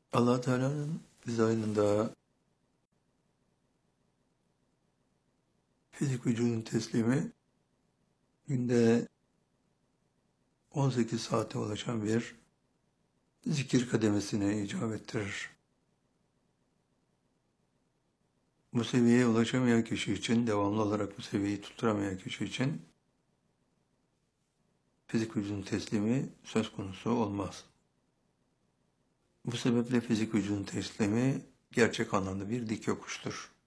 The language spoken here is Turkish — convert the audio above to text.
Allah Teala'nın dizaynında fizik vücudun teslimi günde 18 saate ulaşan bir zikir kademesine icap ettirir. Bu seviyeye ulaşamayan kişi için, devamlı olarak bu seviyeyi tutturamayan kişi için fizik vücudun teslimi söz konusu olmaz. Bu sebeple fizik vücudun teslimi gerçek anlamda bir dik yokuştur.